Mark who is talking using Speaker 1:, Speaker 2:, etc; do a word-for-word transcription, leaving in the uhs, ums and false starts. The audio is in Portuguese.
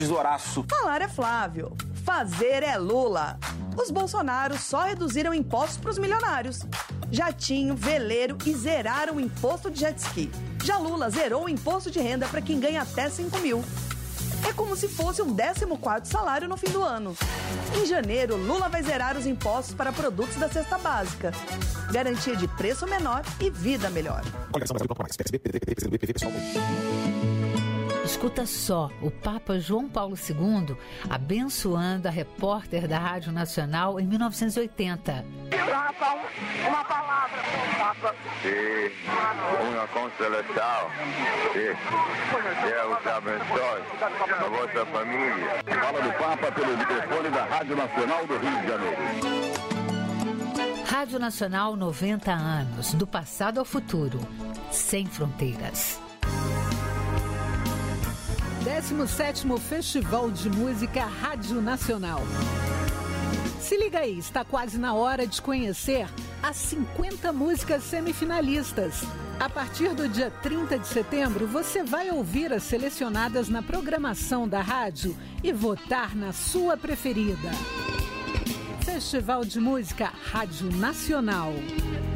Speaker 1: Horácio.
Speaker 2: Falar é Flávio, fazer é Lula. Os Bolsonaros só reduziram impostos para os milionários. Jatinho, veleiro e zeraram o imposto de jet ski. Já Lula zerou o imposto de renda para quem ganha até cinco mil. É como se fosse um décimo quarto salário no fim do ano. Em janeiro, Lula vai zerar os impostos para produtos da cesta básica. Garantia de preço menor e vida melhor.
Speaker 3: Escuta só, o Papa João Paulo segundo abençoando a repórter da Rádio Nacional em mil novecentos e oitenta.
Speaker 4: Papa, uma palavra para o Papa.
Speaker 5: Sim, uma constelação. Sim. Deus abençoe a vossa família.
Speaker 6: Fala do Papa pelo microfone da Rádio Nacional do Rio de Janeiro.
Speaker 3: Rádio Nacional, noventa anos, do passado ao futuro, sem fronteiras.
Speaker 7: décimo sétimo Festival de Música Rádio Nacional. Se liga aí, está quase na hora de conhecer as cinquenta músicas semifinalistas. A partir do dia trinta de setembro, você vai ouvir as selecionadas na programação da rádio e votar na sua preferida. Festival de Música Rádio Nacional.